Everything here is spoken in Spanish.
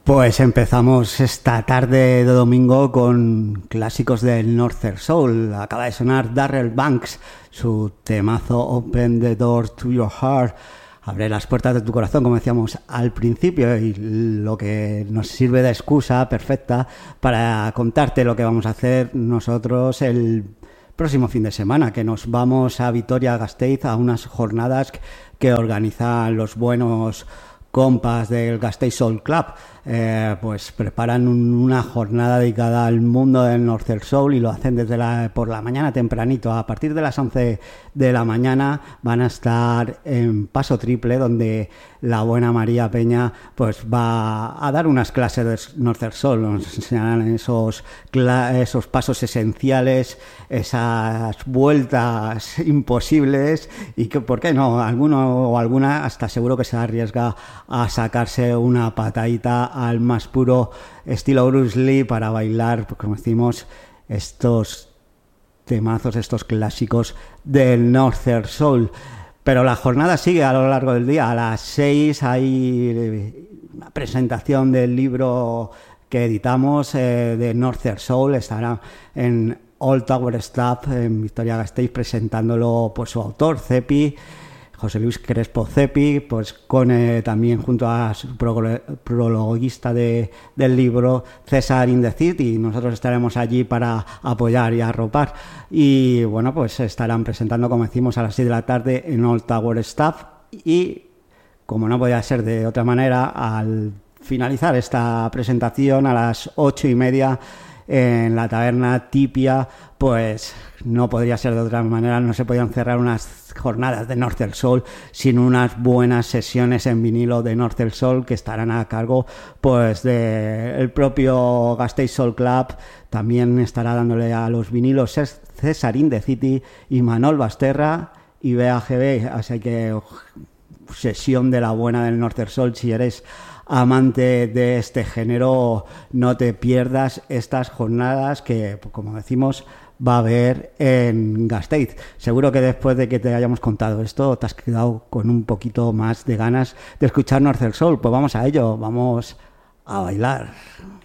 Pues empezamos esta tarde de domingo con clásicos del Northern Soul. Acaba de sonar Darrell Banks, su temazo Open the Door to Your Heart. Abre las puertas de tu corazón, como decíamos al principio, y lo que nos sirve de excusa perfecta para contarte lo que vamos a hacer nosotros el próximo fin de semana, que nos vamos a Vitoria-Gasteiz a unas jornadas que organizan los buenos compas del Gasteiz Soul Club. Pues preparan una jornada dedicada al mundo del Northern Soul y lo hacen por la mañana tempranito. A partir de las 11 de la mañana van a estar en Paso Triple, donde la buena María Peña pues va a dar unas clases de Northern Soul. Nos enseñarán esos pasos esenciales, esas vueltas imposibles y que, ¿por qué no? Alguno o alguna hasta seguro que se arriesga a sacarse una patadita al más puro estilo Bruce Lee para bailar, pues, como decimos, estos temazos, estos clásicos del Northern Soul. Pero la jornada sigue a lo largo del día. A las 6 hay una presentación del libro que editamos de Northern Soul. Estará en Old Tower Staff en Vitoria-Gasteiz presentándolo pues su autor, Cepi, José Luis Crespo Cepi, pues con también junto a su prologuista del libro, César in the City. Nosotros estaremos allí para apoyar y arropar. Y bueno, pues estarán presentando, como decimos, a las 6 de la tarde en Old Tower Staff. Y como no podía ser de otra manera, al finalizar esta presentación a las 8:30 en la taberna Tipia, pues no podría ser de otra manera, no se podían cerrar unas jornadas de Northern Soul sin unas buenas sesiones en vinilo de Northern Soul que estarán a cargo pues del propio Gasteiz Soul Club. También estará dándole a los vinilos César in the City y Manol Basterra y BAGB, así que sesión de la buena del Northern Soul. Si eres amante de este género, no te pierdas estas jornadas que, como decimos, va a haber en Gasteiz. Seguro que después de que te hayamos contado esto te has quedado con un poquito más de ganas de escuchar Northern Soul. Pues vamos a ello, vamos a bailar.